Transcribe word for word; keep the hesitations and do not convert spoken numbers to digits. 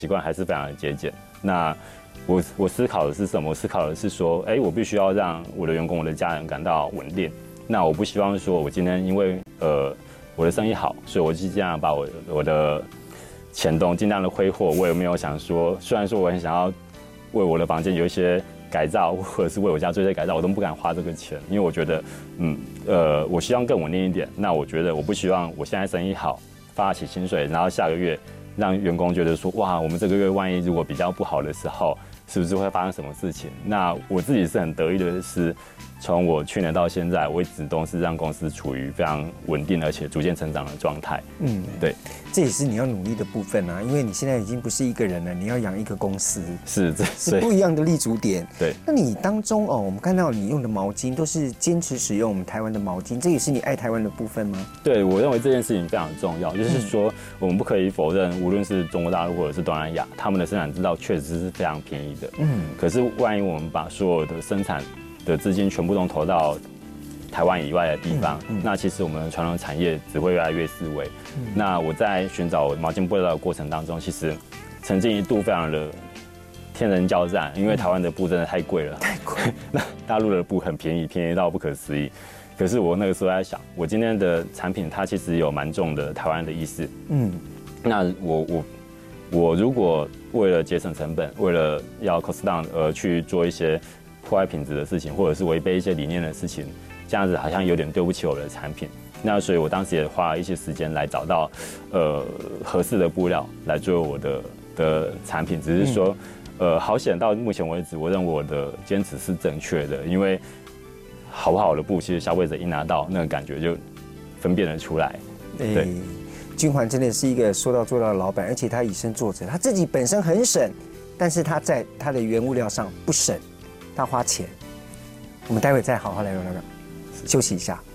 习惯还是非常的节俭。那我我思考的是什么？我思考的是说，哎，我必须要让我的员工、我的家人感到稳定。那我不希望说我今天因为呃我的生意好，所以我就尽量把我我的钱都尽量的挥霍。我也没有想说，虽然说我很想要为我的房间有一些改造，或者是为我家做一些改造，我都不敢花这个钱，因为我觉得，嗯，呃，我希望更稳定一点。那我觉得我不希望我现在生意好，发起薪水，然后下个月让员工觉得说，哇，我们这个月万一如果比较不好的时候，是不是会发生什么事情？那我自己是很得意的是，从我去年到现在，我一直都是让公司处于非常稳定而且逐渐成长的状态。嗯，对， 这也是你要努力的部分啊，因为你现在已经不是一个人了，你要养一个公司， 是这是不一样的立足点。 对， 那你当中哦，我们看到你用的毛巾都是坚持使用我们台湾的毛巾，这也是你爱台湾的部分吗？ 对，我认为这件事情非常重要，就是说我们不可以否认，无论是中国大陆或者是东南亚，他们的生产制造确实是非常便宜的。嗯，可是万一我们把所有的生产的资金全部都投到台湾以外的地方，嗯嗯、那其实我们的传统产业只会越来越式微。嗯、那我在寻找毛巾布料的过程当中，其实曾经一度非常的天人交战，因为台湾的布真的太贵了， 太贵。 那大陆的布很便宜，便宜到不可思议。可是我那个时候在想，我今天的产品它其实有蛮重的台湾的意识。嗯，那我我我如果为了节省成本，为了要 cost down 而去做一些破坏品质的事情，或者是违背一些理念的事情，这样子好像有点对不起我的产品。那所以我当时也花了一些时间来找到呃合适的布料来作为我的的产品，只是说呃好险到目前为止，我认为我的坚持是正确的，因为好不好的布，其实消费者一拿到那个感觉就分辨得出来。对。欸君环真的是一个说到做到的老板，而且他以身作则，他自己本身很省，但是他在他的原物料上不省，他花钱。我们待会再好好来聊聊，休息一下。